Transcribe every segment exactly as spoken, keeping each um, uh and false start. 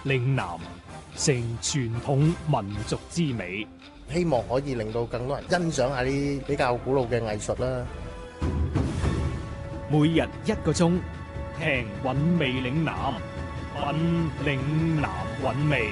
嶺南，成傳統民族之美。 希望可以令到更多人欣賞下啲比較古老嘅藝術啦。 每日一個鐘，聽韻味嶺南，韻嶺南韻味。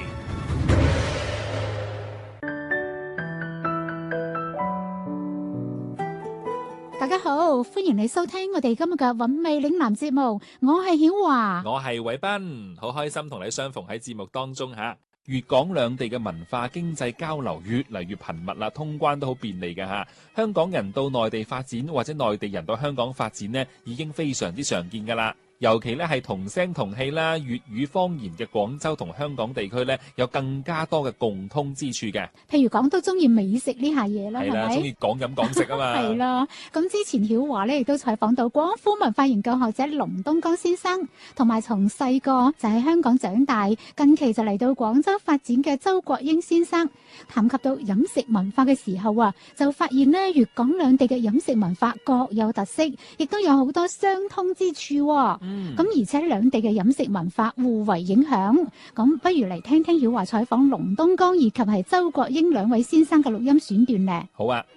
大家好，歡迎你收聽我哋今日嘅韻味嶺南節目，我係曉華， 我係偉斌，好開心同你相逢喺節目當中吓。粵港兩地嘅文化經濟交流越嚟越頻密啦，通關都好便利嘅吓。香港人到內地發展或者內地人到香港發展呢，已經非常之常見噶啦。尤其咧係同聲同氣啦，粵語方言嘅廣州同香港地區咧，有更加多嘅共通之處嘅。 譬如講都中意美食呢下嘢啦，係咪？ 中意講飲講食啊嘛。 係啦，咁之前曉華咧亦都採訪到廣府文化研究學者龍東江先生，同埋從細個就喺香港長大，近期就嚟到廣州發展嘅周國英先生。談及到飲食文化嘅時候啊，就發現咧粵港兩地嘅飲食文化各有特色，亦都有好多相通之處。嗯，咁而且兩地嘅飲食文化互為影響，咁不如嚟聽聽曉華採訪龍東江以及係周國英兩位先生嘅錄音選段咧。 好啊，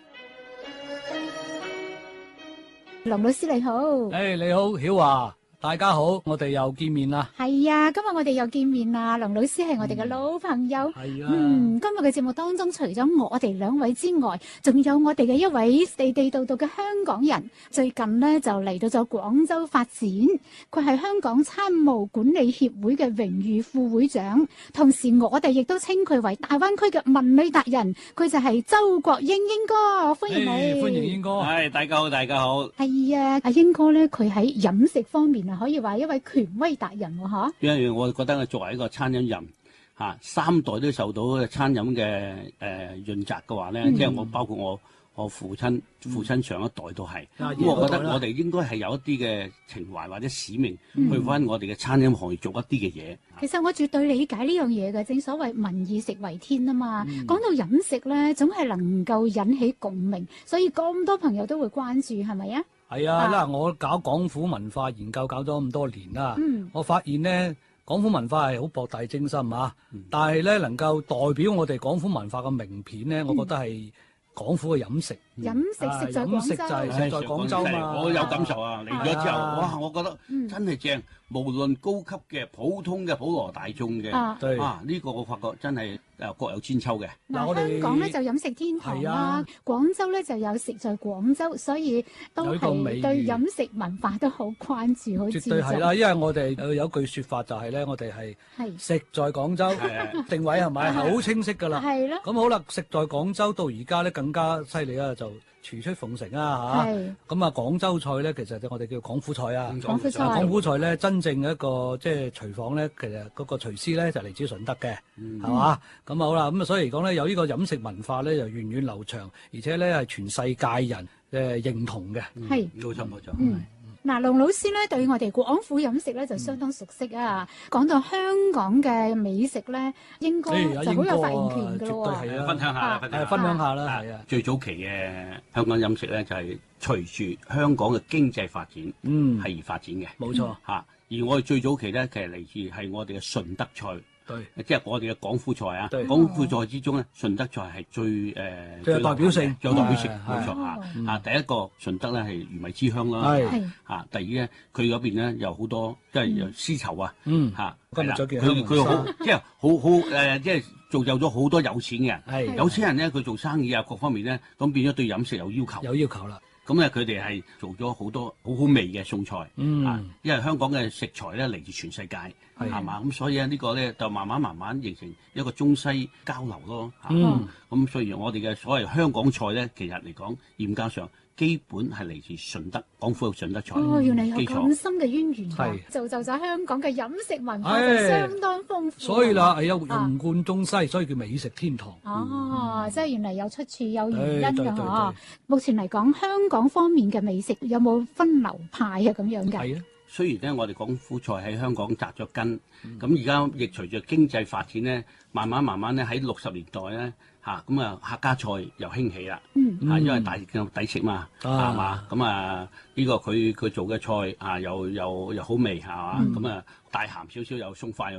龍老師你好。 誒、hey, 你好曉華，大家好，我哋又見面啦。 係啊，今日我哋又見面啦。龍老師係我哋嘅老朋友。係、嗯、啊。嗯，今日嘅節目當中，除咗我哋兩位之外，仲有我哋嘅一位地地道道嘅香港人，最近呢，就嚟到咗廣州發展。佢係香港餐務管理協會嘅榮譽副會長，同時我哋亦都稱佢為大灣區嘅文旅達人。佢就係周國英英哥，歡迎你。 Hey, 歡迎英哥。 係，大家好，大家好。 係啊，阿英哥咧，佢喺飲食方面啊，可以話一位權威達人喎，嚇。 因為我覺得我作為一個餐飲人，嚇三代都受到餐飲嘅誒潤澤嘅話咧，即、嗯、係我包括我我父親父親上一代都係。咁、嗯、我覺得我哋應該係有一啲嘅情懷或者使命，嗯、去翻我哋嘅餐飲行業做一啲嘅嘢。 其實我絕對理解呢樣嘢嘅，正所謂民以食為天啊嘛。講、嗯、到飲食咧，總係能夠引起共鳴，所以咁多朋友都會關注，係咪啊？ 係啊，嗱，我搞廣府文化研究搞咗咁多年啦、嗯，我發現咧廣府文化係好博大精深啊，嗯、但係咧能夠代表我哋廣府文化嘅名片咧、嗯，我覺得係廣府嘅飲食。 飲食食在廣州，飲食就係食在廣州嘛。 我有感受啊！嚟咗之後，哇！我覺得真係正，無論高級嘅、普通嘅、普羅大眾嘅，啊呢、啊呢個我發覺真係誒各有千秋嘅。 嗱、啊，香港咧就飲食天堂啦、啊，廣州咧就有食在廣州，所以都係對飲食文化都好關注，好注重。絕對係啦， 因為我哋有句説法就係咧，我哋係食在廣州，定位係咪係好清晰㗎啦？係咯。咁好啦，食在廣州到而家咧更加犀利啦，就廚出鳳城啊嚇，咁啊廣州菜咧其實就我哋叫廣府菜啊，廣府菜，廣府菜咧真正嘅一個即係廚房咧，其實嗰個廚師咧就嚟自順德嘅，係、嗯、嘛？咁啊好啦，咁啊所以嚟講咧有呢個飲食文化咧就源遠流長，而且咧係全世界人誒認同嘅， 係冇錯冇錯。 嗱，龍老師咧對我哋廣府飲食咧就相當熟悉啊！講、嗯、到香港嘅美食咧，應該就好有發言權㗎喎。 絕對係啊，分享下啦，分享下， 分享下啦，係啊。 最早期嘅香港飲食咧，就係隨住香港嘅經濟發展，嗯，係而發展嘅，冇錯嚇。而我哋最早期咧，其實嚟自係我哋嘅順德菜。對，即係我哋嘅廣府菜啊！廣府菜之中咧，順德菜係最誒、呃、 最有代表性， 最有代表性，冇錯嚇。啊，第一個順德咧係魚米之鄉啦，係啊。第二咧，佢嗰邊咧有好多即係有絲綢啊，嗯嚇，係啦。佢佢好即係好好誒，即係造就咗好多有錢嘅人。係有錢人咧，佢做生意啊，各方面咧，咁變咗對飲食有要求， 有要求啦。 咁咧，佢哋係做咗好多好好味嘅餸菜，嗯，啊，因為香港嘅食材咧嚟自全世界，係嘛，咁所以咧呢個咧就慢慢慢慢形成一個中西交流咯，嗯，咁所以我哋嘅所謂香港菜咧，其實嚟講嚴格上基本係嚟自順德，廣府嘅順德菜。 哦，原來有咁深嘅淵源㗎，造就咗香港嘅飲食文化就相當豐富。 所以啦，係有融貫中西，所以叫美食天堂。 哦，嗯、即係原來有出處有原因㗎嗬。目前嚟講，香港方面嘅美食有冇分流派啊咁樣㗎？係啊。 雖然咧，我哋廣府菜喺香港扎咗根，咁而家亦隨住經濟發展咧，慢慢慢慢咧喺六十年代咧嚇，咁啊客家菜又興起啦，嗯、啊因為大抵食嘛，係、啊、嘛，咁啊呢、這個佢佢做嘅菜啊又又又好味係嘛，咁啊帶鹹少少又鬆快。